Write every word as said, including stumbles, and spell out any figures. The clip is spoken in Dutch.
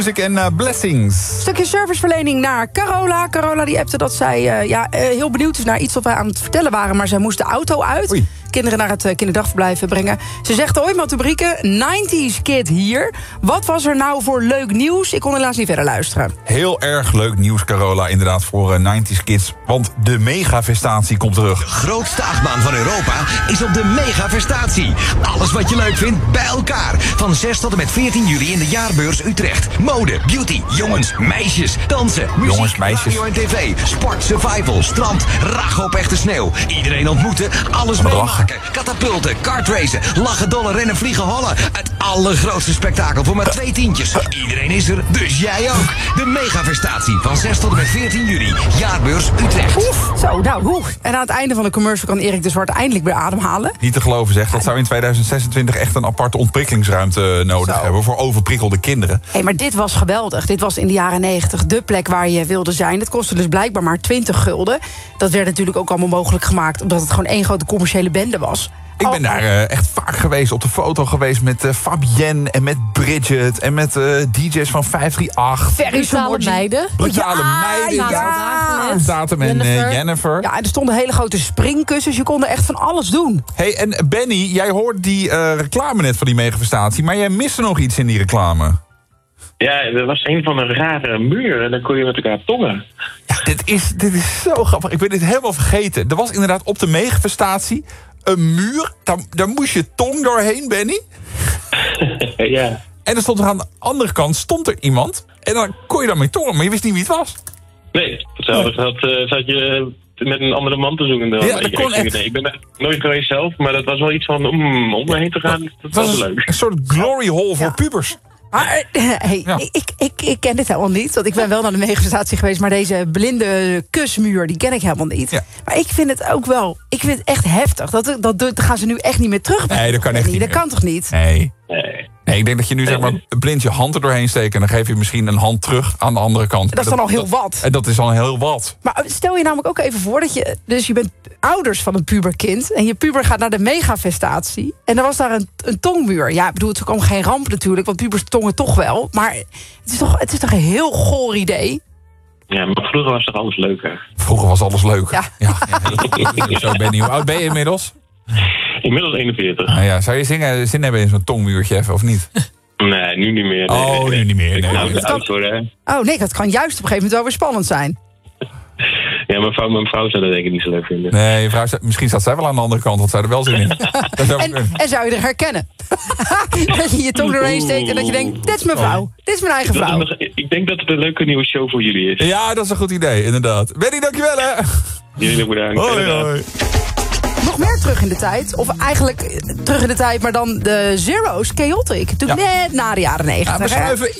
Music en uh, Blessings. Stukje serviceverlening naar Carola. Carola die appte dat zij uh, ja, uh, heel benieuwd is naar iets wat wij aan het vertellen waren. Maar zij moest de auto uit. Oei. Kinderen naar het uh, kinderdagverblijf brengen. Ze zegt, hoi Matubrieke, nineties kid hier. Wat was er nou voor leuk nieuws? Ik kon helaas niet verder luisteren. Heel erg leuk nieuws, Carola, inderdaad, voor uh, nineties kids. Want de megafestatie komt terug. De grootste achtbaan van Europa is op de megafestatie. Alles wat je leuk vindt, bij elkaar. Van zes tot en met veertien juli in de jaarbeurs Utrecht. Mode, beauty, jongens, meisjes, dansen, muziek, Jongens, meisjes. radio en tv, sport, survival, strand, rachen op echte sneeuw. Iedereen ontmoeten, alles Wat meemaken. Katapulten, kartracen, lachen, dollen, rennen, vliegen, hollen. Het allergrootste spektakel voor maar twee tientjes. Iedereen is er, dus jij ook. De megafestatie van zes tot en met veertien juli. Jaarbeurs Utrecht. Oef, zo, nou, hoe. En aan het einde van de commercial kan Erik de Zwart eindelijk weer ademhalen. Niet te geloven, zeg. Dat zou in tweeduizend zesentwintig echt een aparte ontprikkelingsruimte nodig Zo. hebben voor overprikkelde kinderen. Hé, maar dit was geweldig. Dit was in de jaren negentig de plek waar je wilde zijn. Dat kostte dus blijkbaar maar twintig gulden. Dat werd natuurlijk ook allemaal mogelijk gemaakt, omdat het gewoon één grote commerciële bende was. Ik ben daar uh, echt vaak geweest, op de foto geweest met uh, Fabienne en met Bridget en met uh, D J's van vijf drie acht. Ferry Brutale Somorgi. meiden. Brutale Ja, meiden, ja. ja. Datum en uh, Jennifer. Jennifer. Ja, en er stonden hele grote springkussens. Je kon er echt van alles doen. Hey, en Benny, jij hoorde die uh, reclame net van die megafestatie, maar jij miste nog iets in die reclame. Ja, er was een van een rare muur en dan kon je met elkaar tongen. Ja, dit is, dit is zo grappig. Ik ben dit helemaal vergeten. Er was inderdaad op de megafestatie een muur. Daar, daar moest je tong doorheen, Benny. Ja. En er stond er aan de andere kant stond er iemand. En dan kon je dan mee tongen, maar je wist niet wie het was. Nee, hetzelfde zat, uh, zat je met een andere man te zoeken. Dan. Ja, dat ik, kon ik, echt. nee, ik ben er nooit geweest zelf, maar dat was wel iets van om, om erheen te gaan. Dat Het was was wel een, leuk. een soort glory hole voor Ja. pubers. Maar hey, Ja. ik, ik, ik ken dit helemaal niet. Want ik ben wel naar de megafestatie geweest. Maar deze blinde kusmuur, die ken ik helemaal niet. Ja. Maar ik vind het ook wel... Ik vind het echt heftig. Dat, dat, dat gaan ze nu echt niet meer terug. Nee, dat kan echt niet Dat meer. kan toch niet? Nee. Nee. Nee, ik denk dat je nu zeg maar blind je hand er doorheen steekt. En dan geef je misschien een hand terug aan de andere kant. Dat is dan al heel wat. En dat is al heel wat. Maar stel je namelijk ook even voor dat je... Dus je bent ouders van een puberkind. En je puber gaat naar de megafestatie. En er was daar een, een tongmuur. Ja, ik bedoel, het is ook allemaal geen ramp natuurlijk. Want pubers tongen toch wel. Maar het is toch, het is toch een heel goor idee? Ja, maar vroeger was toch alles leuker. Vroeger was alles leuk. Ja. ja, ja. Zo ben je. Hoe oud ben je inmiddels? Inmiddels eenenveertig. Nou ja, zou je zingen, zin hebben in zo'n tongmuurtje even, of niet? Nee, nu niet meer. Nee, Oh, nee, nu nee. niet meer, Ik nee. nou, Dat de oud worden, hè. Oh nee, dat kan juist op een gegeven moment wel weer spannend zijn. Ja, mijn vrouw, mijn vrouw zou dat denk ik niet zo leuk vinden. Nee, vrouw, misschien staat zij wel aan de andere kant, want zij er wel zin in. Dat zou En, kunnen. en zou je er herkennen? Dat je je tong doorheen steekt en dat je denkt... Dit is mijn vrouw. Dit is mijn eigen Dat is vrouw. nog, ik denk dat het een leuke nieuwe show voor jullie is. Ja, dat is een goed idee, inderdaad. Benny, dankjewel hè. Jullie ook bedankt. Hoi, Inderdaad. hoi. Nog meer terug in de tijd. Of eigenlijk eh, terug in de tijd, maar dan de Zero's. Chaotic. Natuurlijk Ja. net na de jaren Ja, negentig. we hè? schuiven